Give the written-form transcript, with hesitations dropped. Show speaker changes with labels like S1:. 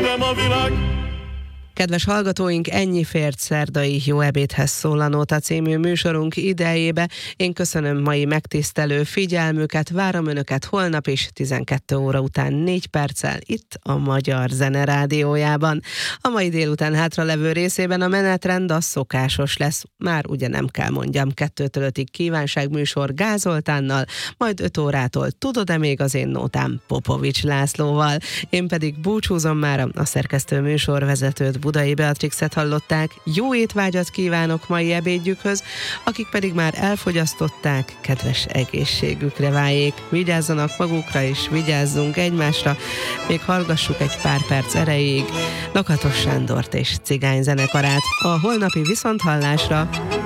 S1: jöttem a világ.
S2: Kedves hallgatóink, ennyi fért szerdai Jó ebédhez szól a Nóta című műsorunk idejébe. Én köszönöm mai megtisztelő figyelmüket, várom Önöket holnap is 12 óra után 4 perccel itt a Magyar Zene Rádiójában. A mai délután hátralevő részében a menetrend a szokásos lesz. Már ugye nem kell mondjam, 2-től 5-ig kívánságműsor Gál Zoltánnal, majd 5 órától Tudod-e még az én nótám Popovics Lászlóval. Én pedig búcsúzom mára, a szerkesztő műsorvezetőt, Budai Beatrixet hallották. Jó étvágyat kívánok mai ebédjükhöz, akik pedig már elfogyasztották, kedves egészségükre váljék. Vigyázzanak magukra és vigyázzunk egymásra, még hallgassuk egy pár perc erejéig Lakatos Sándort és Cigány zenekarát. A holnapi viszonthallásra!